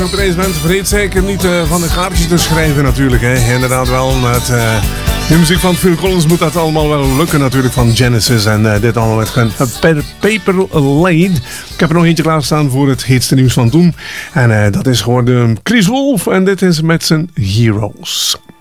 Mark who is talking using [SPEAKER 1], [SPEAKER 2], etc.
[SPEAKER 1] Op deze moment vergeet zeker niet van de kaartjes te schrijven natuurlijk. Hè. Inderdaad wel met de muziek van Phil Collins moet dat allemaal wel lukken natuurlijk van Genesis. En dit allemaal met Paper Laid. Ik heb er nog eentje klaarstaan voor het heetste nieuws van toen. En dat is geworden Chris Wolf en dit is met zijn Heroes.